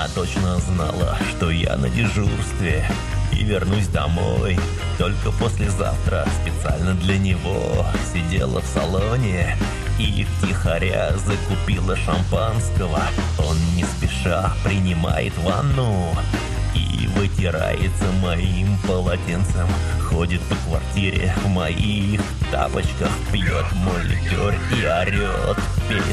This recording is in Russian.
Она точно знала, что я на дежурстве и вернусь домой только послезавтра. Специально для него сидела в салоне и втихаря закупила шампанского. Он не спеша принимает ванну и вытирается моим полотенцем. Ходит по квартире в моих тапочках, пьет мой ликер и орет.